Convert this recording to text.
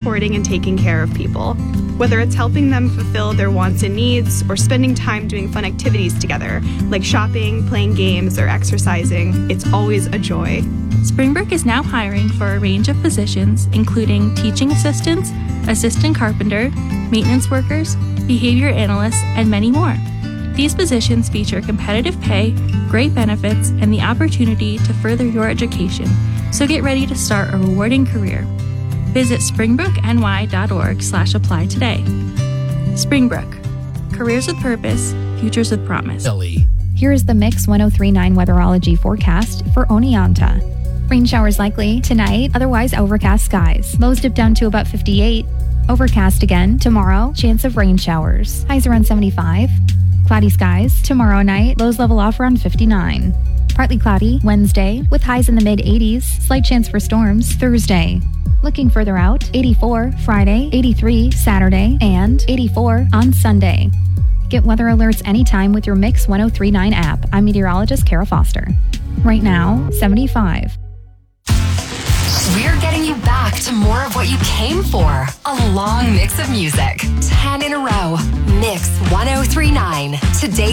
supporting and taking care of people. Whether it's helping them fulfill their wants and needs or spending time doing fun activities together, like shopping, playing games, or exercising, it's always a joy. Springbrook is now hiring for a range of positions, including teaching assistants, assistant carpenter, maintenance workers, behavior analysts, and many more. These positions feature competitive pay, great benefits, and the opportunity to further your education, so get ready to start a rewarding career. Visit springbrookny.org/apply today. Springbrook. Careers with purpose, futures with promise. Here is the Mix 1039 weatherology forecast for Oneonta. Rain showers likely tonight, otherwise overcast skies. Lows dip down to about 58. Overcast again tomorrow, chance of rain showers. Highs around 75. Cloudy skies tomorrow night, lows level off around 59. Partly cloudy Wednesday with highs in the mid-80s, slight chance for storms Thursday. Looking further out, 84 Friday, 83 Saturday, and 84 on Sunday. Get weather alerts anytime with your Mix 1039 app. I'm meteorologist Kara Foster. Right now, 75. We're getting you back to more of what you came for. A long mix of music. 10 in a row. Mix 1039. Today.